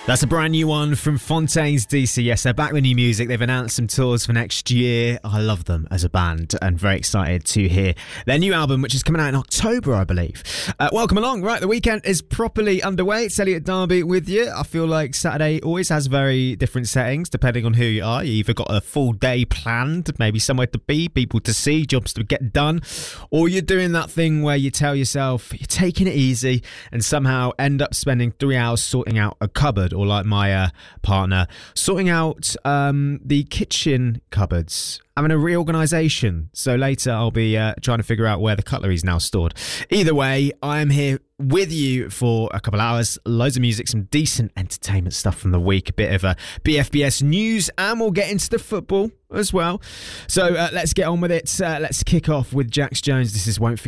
That's a brand new one from Fontaines DC. Yes, they're back with new music. They've announced some tours for next year. I love them as a band and very excited to hear their new album, which is coming out in October, I believe. Welcome along. Right, the weekend is properly underway. It's Elliot Derby with you. I feel like Saturday always has very different settings depending on who you are. You either got a full day planned, maybe somewhere to be, people to see, jobs to get done, or you're doing that thing where you tell yourself you're taking it easy and somehow end up spending 3 hours sorting out a cupboard, or like my partner, sorting out the kitchen cupboards, having a reorganisation. So later I'll be trying to figure out where the cutlery is now stored. Either way, I'm here with you for a couple hours. Loads of music, some decent entertainment stuff from the week, a bit of BFBS news, and we'll get into the football as well. So let's get on with it. Let's kick off with Jax Jones. This is Won't Forget.